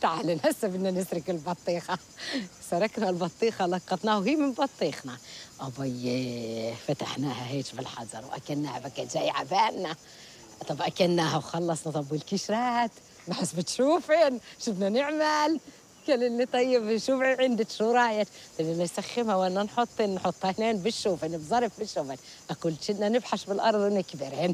تعالوا هسه بدنا نسرق البطيخة. سرقنا البطيخة لقطناها وهي من بطيخنا. أبي فتحناها هيك بالحجر وأكلناها بكى جاي عبالنا. طب أكلناها وخلصنا. طب والكشرات بحس بتشوفن شو بدنا نعمل؟ قال لي طيب شو عندك شو رايك؟ قلت له نسخمها وانا نحطها هنا بالشوفن بظرف بالشوفن. اكل كنا نبحش بالارض ونكبرهن.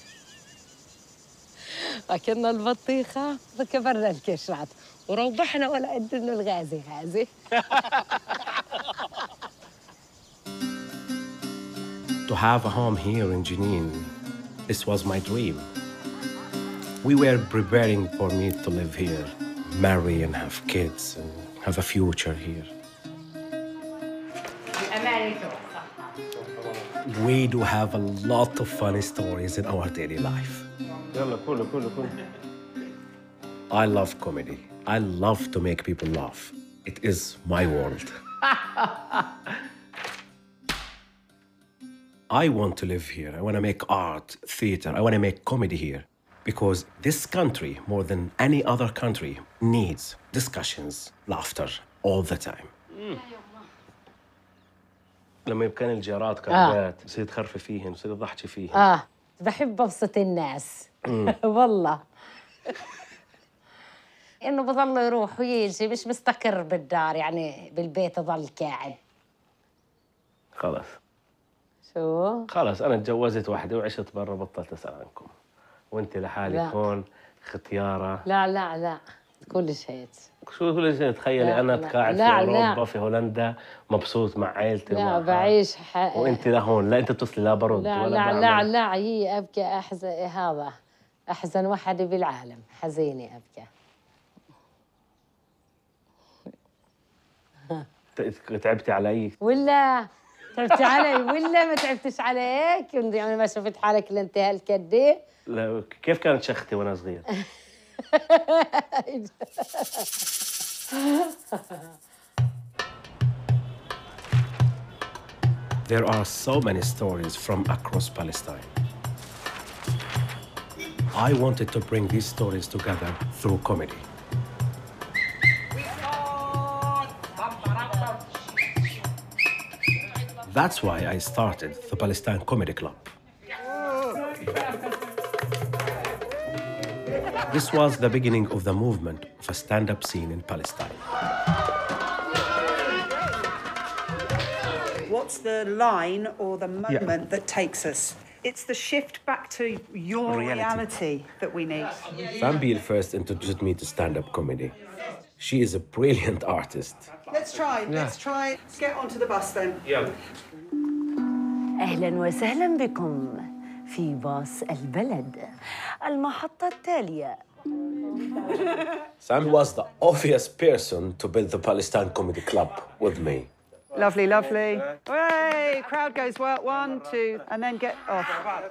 اكلنا البطيخه وكبرنا الكشرات وروحنا ولا قد انه الغازي غازي. To have a home here in Jenin, this was my dream. We were preparing for me to live here, marry and have kids and have a future here. We do have a lot of funny stories in our daily life. I love comedy. I love to make people laugh. It is my world. I want to live here. I want to make art, theater. I want to make comedy here. Because this country, more than any other country, needs discussions, laughter, all the time. لما يبكان الجارات كعبات بصير تخرفي فيهن بصير تضحكي فيهن. بحب ابسط الناس. والله انه بضل يروح ويجي مش مستقر بالدار يعني بالبيت اضل قاعد. خلص. شو؟ خلص انا تجوزت وحده وعشت برا بطلت اسال عنكم. وانت لحالك لا. هون ختياره. لا كلش هيك. شو كل شيء تخيلي انا قاعد في اوروبا في هولندا مبسوط مع عائلتي لا بعيش وانت لهون لا انت بتصلي لا برد لا ولا لا بعمل. لا هي ابكي هذا احزن وحده بالعالم حزينه ابكي. تعبتي علي؟ ولا تعبتي علي ولا ما تعبتش عليك؟ يعني ما شفت حالك الا انت هالكدي؟ لا كيف كانت شختي وانا صغير؟ There are so many stories from across Palestine. I wanted to bring these stories together through comedy. That's why I started the Palestine Comedy Club. This was the beginning of the movement of a stand-up scene in Palestine. What's the line or the moment that takes us? It's the shift back to your reality that we need. Fambil first introduced me to stand-up comedy. She is a brilliant artist. Let's try. Let's get onto the bus then. Yeah. أهلاً وسهلاً بكم في باص البلد. المحطة التالية. Sam was the obvious person to build the Palestine Comedy Club with me. Lovely. Hey, crowd goes well. 1, 2, and then get off.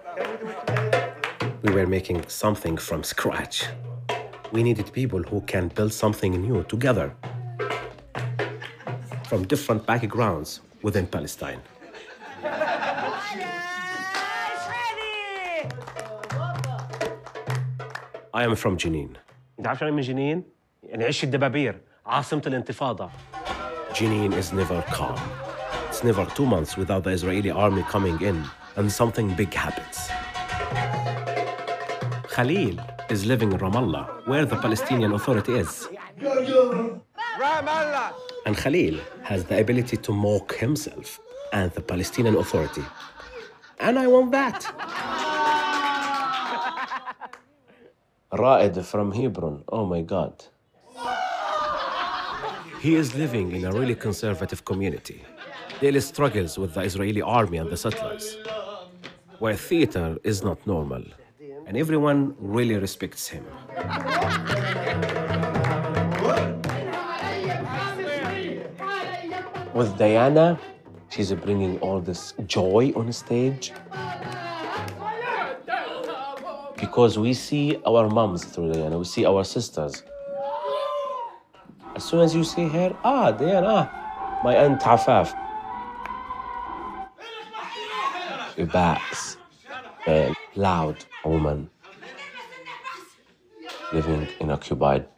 We were making something from scratch. We needed people who can build something new together from different backgrounds within Palestine. I am from Jenin. أنت عارف شو يعني من جنين؟ يعني عش الدبابير، عاصمة الانتفاضة. Jenin is never calm. It's never 2 months without the Israeli army coming in and something big happens. Khalil is living in Ramallah, where the Palestinian Authority is. And Khalil has the ability to mock himself and the Palestinian Authority. And I want that. Raed from Hebron, oh my God. He is living in a really conservative community. Daily struggles with the Israeli army and the settlers, where theater is not normal, and everyone really respects him. With Diana, she's bringing all this joy on stage. Because we see our moms through Diana, we see our sisters. As soon as you see her, Diana, my aunt Afaf. She backs a loud woman living in occupied